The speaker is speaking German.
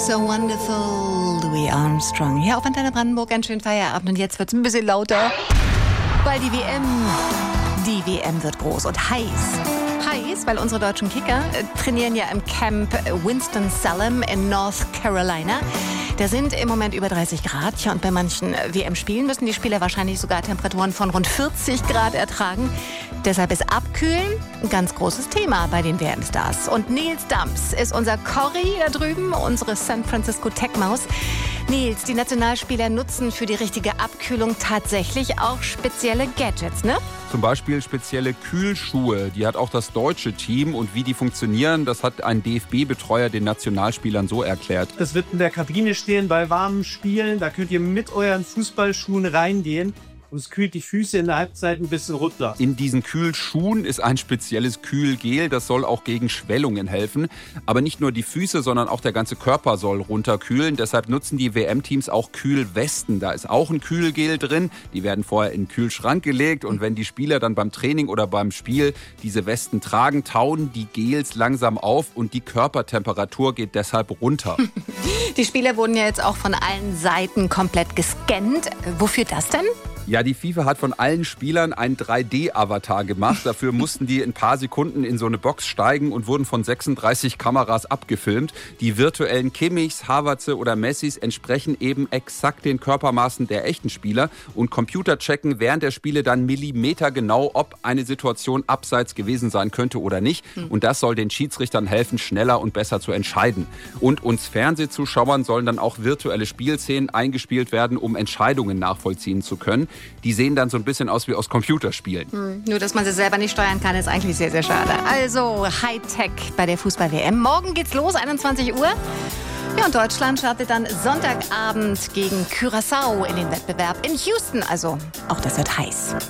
So wonderful, Louis Armstrong. Hier auf Antenne Brandenburg, ein schönen Feierabend. Und jetzt wird es ein bisschen lauter, weil die WM wird groß und heiß. Heiß, weil unsere deutschen Kicker trainieren ja im Camp Winston-Salem in North Carolina. Da sind im Moment über 30 Grad. Ja, und bei manchen WM-Spielen müssen die Spieler wahrscheinlich sogar Temperaturen von rund 40 Grad ertragen. Deshalb ist Abkühlen ein ganz großes Thema bei den WM-Stars. Und Nils Dams ist unser Corri da drüben, unsere San Francisco Tech-Maus. Nils, die Nationalspieler nutzen für die richtige Abkühlung tatsächlich auch spezielle Gadgets, ne? Zum Beispiel spezielle Kühlschuhe. Die hat auch das deutsche Team. Und wie die funktionieren, das hat ein DFB-Betreuer den Nationalspielern so erklärt. Das wird in der Kabine stehen bei warmen Spielen. Da könnt ihr mit euren Fußballschuhen reingehen. Und es kühlt die Füße in der Halbzeit ein bisschen runter. In diesen Kühlschuhen ist ein spezielles Kühlgel. Das soll auch gegen Schwellungen helfen. Aber nicht nur die Füße, sondern auch der ganze Körper soll runterkühlen. Deshalb nutzen die WM-Teams auch Kühlwesten. Da ist auch ein Kühlgel drin. Die werden vorher in den Kühlschrank gelegt. Und wenn die Spieler dann beim Training oder beim Spiel diese Westen tragen, tauen die Gels langsam auf und die Körpertemperatur geht deshalb runter. Die Spieler wurden ja jetzt auch von allen Seiten komplett gescannt. Wofür das denn? Ja, die FIFA hat von allen Spielern einen 3D-Avatar gemacht. Dafür mussten die in ein paar Sekunden in so eine Box steigen und wurden von 36 Kameras abgefilmt. Die virtuellen Kimmichs, Havertze oder Messis entsprechen eben exakt den Körpermaßen der echten Spieler. Und Computer checken während der Spiele dann millimetergenau, ob eine Situation abseits gewesen sein könnte oder nicht. Und das soll den Schiedsrichtern helfen, schneller und besser zu entscheiden. Und uns Fernsehzuschauern sollen dann auch virtuelle Spielszenen eingespielt werden, um Entscheidungen nachvollziehen zu können. Die sehen dann so ein bisschen aus wie aus Computerspielen. Nur, dass man sie selber nicht steuern kann, ist eigentlich sehr, sehr schade. Also Hightech bei der Fußball-WM. Morgen geht's los, 21 Uhr. Ja, und Deutschland startet dann Sonntagabend gegen Curaçao in den Wettbewerb in Houston. Also auch das wird heiß.